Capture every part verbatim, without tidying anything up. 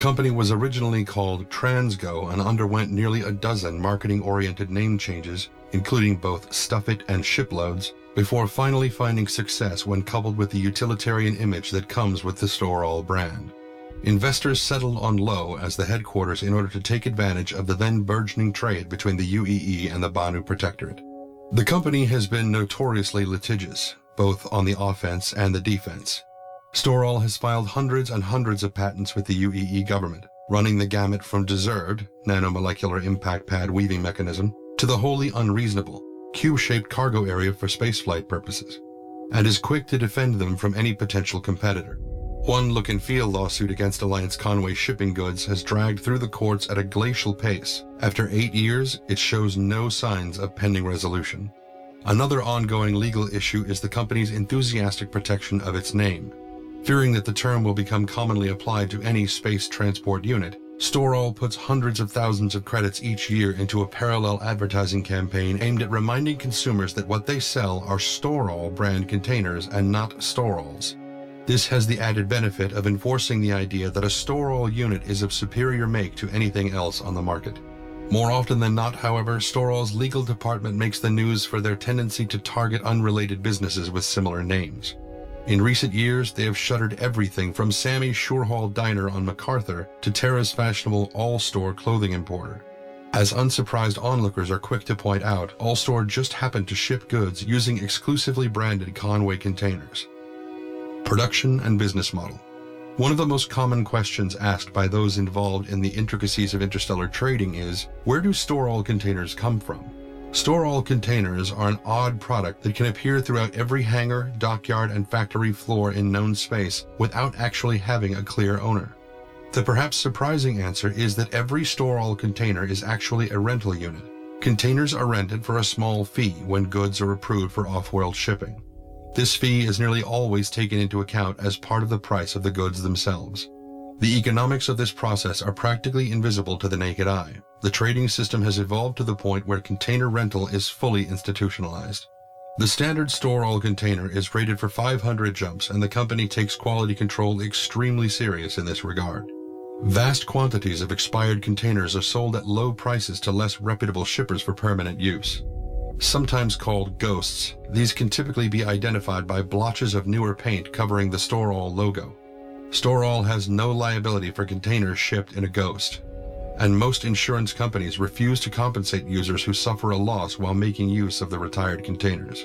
The company was originally called Transgo and underwent nearly a dozen marketing-oriented name changes, including both Stuff It and Shiploads, before finally finding success when coupled with the utilitarian image that comes with the Storall brand. Investors settled on Low as the headquarters in order to take advantage of the then burgeoning trade between the U A E and the Banu Protectorate. The company has been notoriously litigious, both on the offense and the defense. Storall has filed hundreds and hundreds of patents with the U A E government, running the gamut from deserved, nanomolecular impact pad weaving mechanism, to the wholly unreasonable, cube-shaped cargo area for spaceflight purposes, and is quick to defend them from any potential competitor. One look and feel lawsuit against Alliance Conway Shipping Goods has dragged through the courts at a glacial pace. After eight years, it shows no signs of pending resolution. Another ongoing legal issue is the company's enthusiastic protection of its name. Fearing that the term will become commonly applied to any space transport unit, Storall puts hundreds of thousands of credits each year into a parallel advertising campaign aimed at reminding consumers that what they sell are Storall brand containers and not Storalls. This has the added benefit of enforcing the idea that a Storall unit is of superior make to anything else on the market. More often than not, however, Storall's legal department makes the news for their tendency to target unrelated businesses with similar names. In recent years, they have shuttered everything from Sammy's Shurehall Diner on MacArthur to Tara's fashionable All-Store clothing importer. As unsurprised onlookers are quick to point out, All-Store just happened to ship goods using exclusively branded Conway containers. Production and business model. One of the most common questions asked by those involved in the intricacies of interstellar trading is, where do Storall containers come from? Storall containers are an odd product that can appear throughout every hangar, dockyard, and factory floor in known space without actually having a clear owner. The perhaps surprising answer is that every Storall container is actually a rental unit. Containers are rented for a small fee when goods are approved for off-world shipping. This fee is nearly always taken into account as part of the price of the goods themselves. The economics of this process are practically invisible to the naked eye. The trading system has evolved to the point where container rental is fully institutionalized. The standard Storall container is rated for five hundred jumps, and the company takes quality control extremely serious in this regard. Vast quantities of expired containers are sold at low prices to less reputable shippers for permanent use. Sometimes called ghosts, these can typically be identified by blotches of newer paint covering the Storall logo. Storall has no liability for containers shipped in a ghost, and most insurance companies refuse to compensate users who suffer a loss while making use of the retired containers.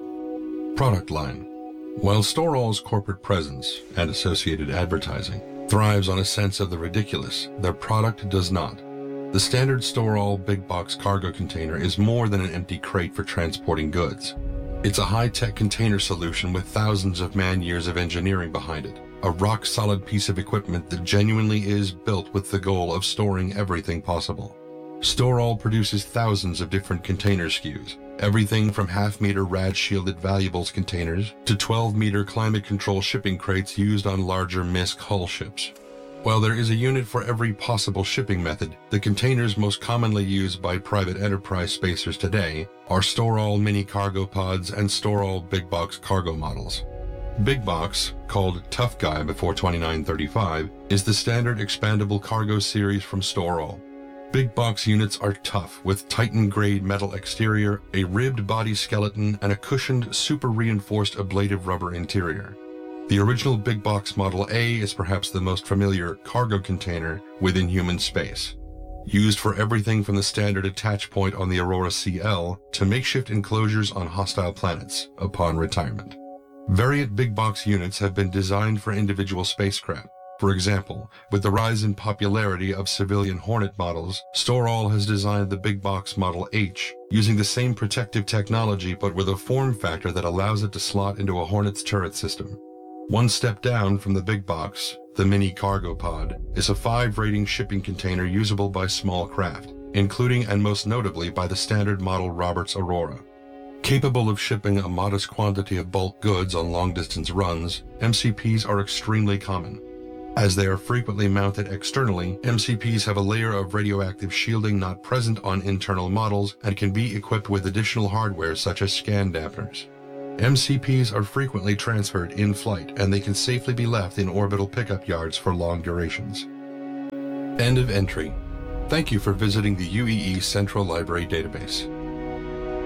Product line. While Storall's corporate presence and associated advertising thrives on a sense of the ridiculous, their product does not. The standard Storall big box cargo container is more than an empty crate for transporting goods. It's a high-tech container solution with thousands of man-years of engineering behind it. A rock-solid piece of equipment that genuinely is built with the goal of storing everything possible. Storall produces thousands of different container S K Us, everything from half-meter rad-shielded valuables containers to twelve-meter climate-control shipping crates used on larger M I S C hull ships. While there is a unit for every possible shipping method, the containers most commonly used by private enterprise spacers today are Storall mini cargo pods and Storall big box cargo models. Big Box, called Tough Guy before twenty-nine thirty-five, is the standard expandable cargo series from Storall. Big Box units are tough, with Titan-grade metal exterior, a ribbed body skeleton, and a cushioned, super-reinforced ablative rubber interior. The original Big Box Model A is perhaps the most familiar cargo container within human space, used for everything from the standard attach point on the Aurora C L to makeshift enclosures on hostile planets upon retirement. Variant big box units have been designed for individual spacecraft. For example, with the rise in popularity of civilian Hornet models, Storall has designed the Big Box Model H, using the same protective technology but with a form factor that allows it to slot into a Hornet's turret system. One step down from the Big Box, the Mini Cargo Pod, is a five-rating shipping container usable by small craft, including and most notably by the standard model Roberts Aurora. Capable of shipping a modest quantity of bulk goods on long-distance runs, M C Ps are extremely common. As they are frequently mounted externally, M C Ps have a layer of radioactive shielding not present on internal models and can be equipped with additional hardware such as scan dampeners. M C Ps are frequently transferred in flight, and they can safely be left in orbital pickup yards for long durations. End of entry. Thank you for visiting the U E E Central Library Database.